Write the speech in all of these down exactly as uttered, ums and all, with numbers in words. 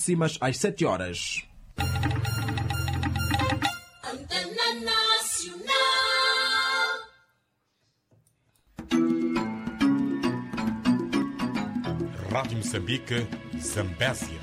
Máximas às sete horas. Rádio Moçambique, Zambésia.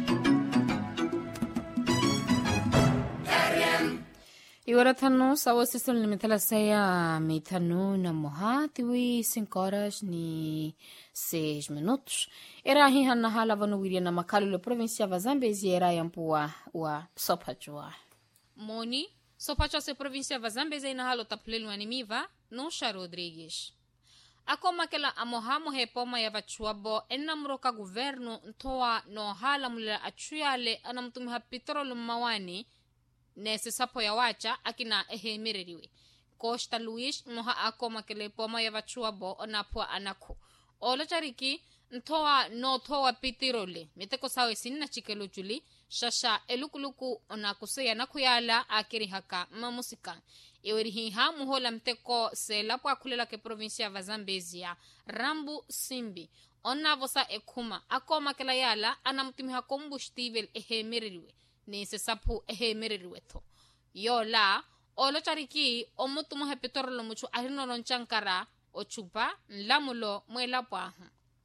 Iora tano sawa sisi limitala saya mitano na mohati wi cinco horas ni seis minutos. Era hiha na hala vanu wiria na makalu le provincia va Zambésia era yampua wa Sopachua. Moni, Sopachua se provincia va Zambésia ina halo taplelu animiva, Nusha Rodrigues. Akoma kela amohamo he poma ya vachuabo enamroka governo ntoa no hala mulila achuyale anamtumiha petrolo mawani nese sapo ya wacha akina ehe mireriwe. Costa Luis moha akoma kele poma ya vachuabo onapua anaku. Ola chariki ntoa no toa petrole miteko sawe sinna chikelo juli shasha elukuluku onakuseya nakuyala akiri haka mamusika. Iwerihiha muhola mteko se lapo akulela ke provincia va Zambésia Rambu Simbi onna vosa ekuma akoma kela yala anamtimiha combustível ehe mereriwe ni se sapu ehe mereriwe to yola olo chariki omutumo he petrolo muchu ahino ronchankara o chupa nlamulo mwela pwahu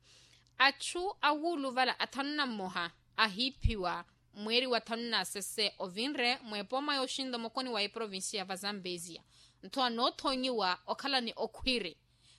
achu awulu vala atanna moha ahipiwa mweri wa tanuna sese ovinre mwepoma yoshindo mokoni wa provincia va Zambésia ntoa no tonyiwa okala ni okwire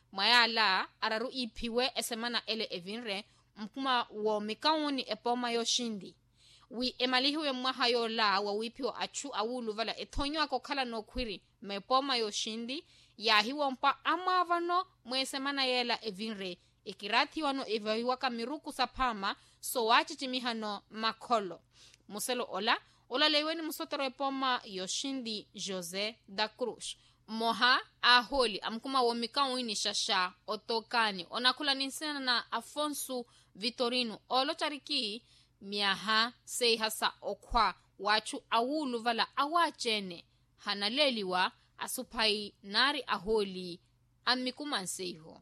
mayala araru ipiwe esemana ele evinre mkuma wo mikawuni epoma yoshindi wi emalihiwe mwaha yola wa wipiwa achu awulu vala etonywa kokala no kwiri mepoma yoshindi yahiwa mpa amavano mwesemana yela evinre ikirati wano evahiwa kamiruku sapama so wachichimihano makolo muselo ola ola leweni musotero epoma yoshindi Jose da Cruz moha aholi amkuma womika wini shasha otokani onakula ninsena na Afonso Vitorino olo chariki miaha seihasa okwa wachu awulu vala awachene hanaleliwa asupai nari aholi amikuma nseiho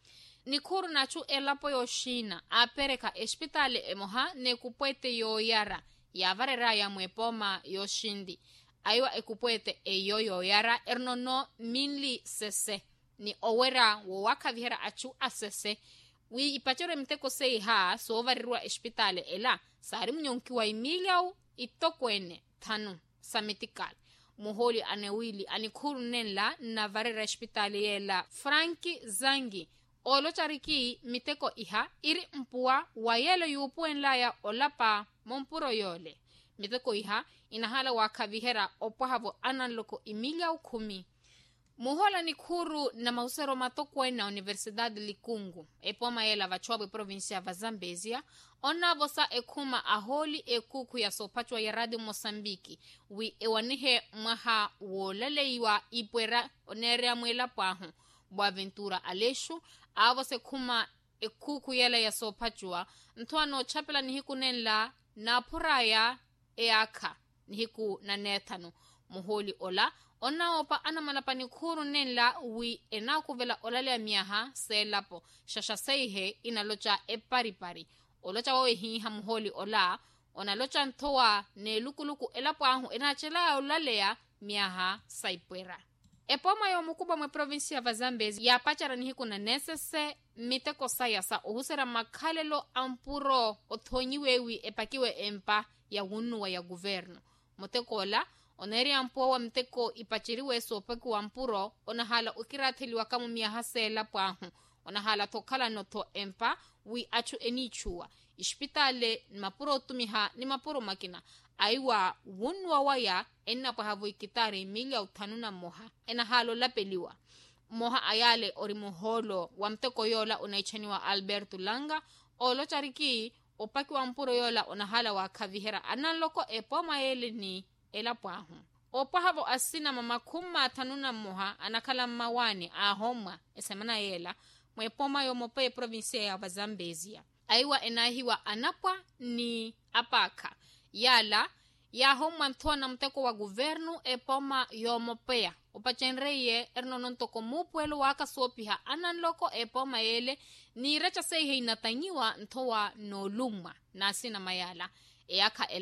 nikuru nachu elapo yoshina apereka hospitali emoha nekupwete yoyara yavarera ya mwepoma yoshindi aiwa ekupwete eyo yoyara ernono minli sese ni owera wo wakavihera achu asese wi ipachere mteko sei ha so varirwa hospitali ela sari mnyonkiwa imiliau itokwene tanu samitikal muholi anewili anikuru nenla na varera hospitali yela Franki Zangi olo chariki miteko iha iri mpua wayelo yupuen laya olapa mompuro yole miteko iha inahala wakavihera opohavo analoko imilia ukumi muhola ni kuru na mausero matokwe na Universidade Likungu epoma yela vachuabu provincia va Zambésia ona vosa ekuma aholi ekuku ya Sopachua ya Radio Mosambiki wi ewanihe mwaha woleleiwa ipwera onerea mwela pahu Boaventura Aleshu avo se kuma ekuku yela ya Sopachua ntuano chapela nihiku nenla na puraya eaka nihiku na netano muholi ola ona opa ana malapani kuru nenla wi enakuvela olale ya miaha selapo shasha seihe inalocha eparipari olocha wawe hiha muholi ola onalocha ntoa ne lukuluku elapo ahu enachela ya olale ya miaha saipwera epoma yo mukuba mwe provincia va Zambésia ya pachara nihiku na nesese miteko sayasa ohusera makhalelo ampuro othonyiwewi epakiwe empa ya wunuwa ya guverno motekola oneri ampo wa mteko ipachiriwe sopeku wa mpuro onahala ukirathiliwa kama miahasela pwahu onahala tokala noto empa wi achu enichua hospitali mapuro tumiha ni mapuro makina aiwa wunwa waya enna pahavu ikitare milia utanuna moha ena halo lapeliwa moha ayale orimuholo wa mteko yola unaichaniwa Alberto Langa olo chariki opaki wa mpuro yola onahala wa kavihera analoko epoma yele ni ela pwahu opahavo asina mama kuma tanuna moha anakala mawani ahoma esemana yela mwepoma yomope provincia ya Zambésia aiwa enahiwa anapwa ni apaka yala ya homa ntona mteko wa guvernu epoma yomopea opachenreye ernonontoko mupuelo waka sopiha ananloko epoma yele ni recha seihe inatanyiwa ntowa no luma nasina mayala eaka